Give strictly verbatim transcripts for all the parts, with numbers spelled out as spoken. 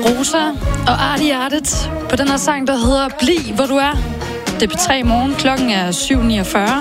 Rosa og Artie Artet på den her sang, der hedder Bliv, hvor du er. Det er P tre morgen. Klokken er syv niogfyrre.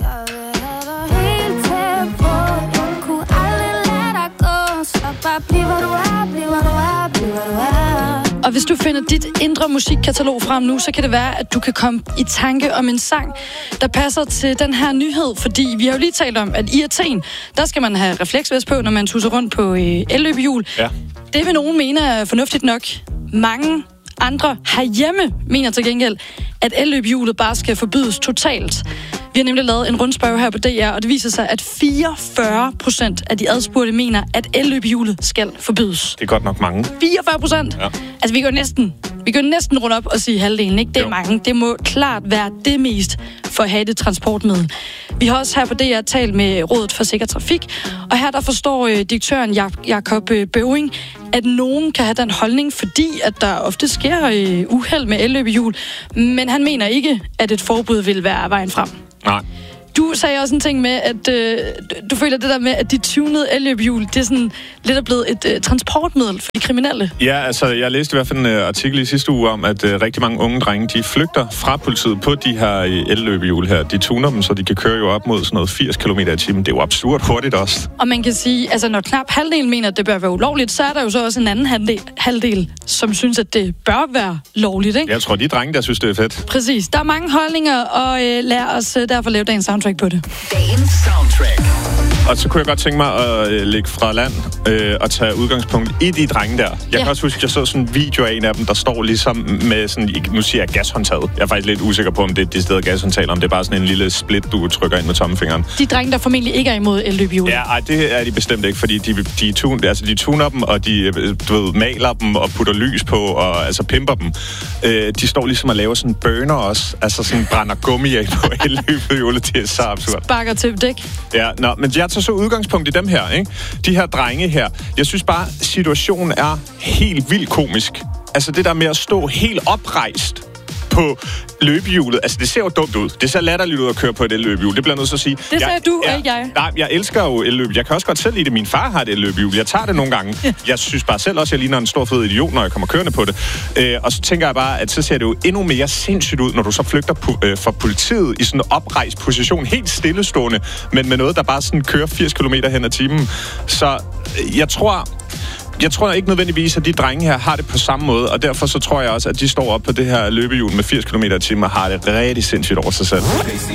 Og hvis du finder dit indre musikkatalog frem nu, så kan det være, at du kan komme i tanke om en sang, der passer til den her nyhed. Fordi vi har jo lige talt om, at i Athen, der skal man have refleksvest på, når man tusser rundt på øh, elløbehjul. Ja. Det vil nogen mene er fornuftigt nok. Mange andre herhjemme mener til gengæld, at elløbehjulet bare skal forbydes totalt. Vi har nemlig lavet en rundspørge her på D R, og det viser sig, at fireogfyrre procent af de adspurgte mener, at elløbehjulet skal forbydes. Det er godt nok mange. fireogfyrre procent? Ja. Altså, vi går næsten, vi går næsten rundt op og sige halvdelen, ikke? Det er jo mange. Det må klart være det mest for at have det transportmiddel. Vi har også her på D R talt med Rådet for Sikker Trafik, og her der forstår øh, direktøren Jak- Jakob øh, Bøving, at nogen kan have den holdning, fordi at der ofte sker øh, uheld med elløbehjul, men han mener ikke, at et forbud vil være vejen frem. Nej. Du sagde også en ting med, at øh, du føler det der med, at de tunede elløbehjul, det er sådan lidt er blevet et øh, transportmiddel for de kriminelle. Ja, altså jeg læste i hvert fald en øh, artikel i sidste uge om, at øh, rigtig mange unge drenge, de flygter fra politiet på de her øh, elløbehjul her. De tuner dem, så de kan køre jo op mod sådan noget firs kilometer i timen. Det er jo absurd hurtigt også. Og man kan sige, altså når knap halvdelen mener, at det bør være ulovligt, så er der jo så også en anden halvdel, halvdel som synes, at det bør være lovligt, ikke? Jeg tror, de drenge, der synes, det er fedt. Præcis. Der er mange holdninger, og øh, lad os øh, derfor lave dagens soundtrack på det. Dagens soundtrack. Og så kunne jeg godt tænke mig at øh, lægge fra land øh, og tage udgangspunkt i de drenge der. Jeg ja. kan også huske, at jeg så sådan en video af en af dem, der står ligesom med sådan, nu siger jeg gashåndtaget. Jeg er faktisk lidt usikker på, om det er det sted gashåndtag, om det er bare sådan en lille split, du trykker ind med tommelfingeren. De drenge, der formentlig ikke er imod elløbehjul. Ja, ej, det er de bestemt ikke, fordi de, de, tun, altså, de tuner dem, og de du ved, maler dem og putter lys på, og altså pimper dem. Øh, de står ligesom og laver sådan burner også, altså sådan brænder gummi af på elløbehjulet. Det er så absurd. Sparker til dæk. Ja, nå, men jeg tager så udgangspunkt i dem her, ikke? De her drenge her. Jeg synes bare, situationen er helt vildt komisk. Altså det der med at stå helt oprejst på løbehjulet. Altså, det ser jo dumt ud. Det ser latterligt ud at køre på et elløbehjul. Det bliver jeg nødt til at sige. Det sagde du, og ikke jeg. Nej, jeg elsker jo elløb. Jeg kan også godt selv lide det. Min far har et elløbehjul. Jeg tager det nogle gange. Ja. Jeg synes bare selv også, at jeg ligner en stor fed idiot, når jeg kommer kørende på det. Øh, og så tænker jeg bare, at så ser det jo endnu mere sindssygt ud, når du så flygter pu- øh, fra politiet i sådan en oprejst position, helt stillestående, men med noget, der bare sådan kører firs kilometer hen ad timen. Så øh, jeg tror... Jeg tror ikke nødvendigvis, at de drenge her har det på samme måde, og derfor så tror jeg også, at de står op på det her løbehjul med firs kilometer i timen og har det rigtig sindssygt over sig selv.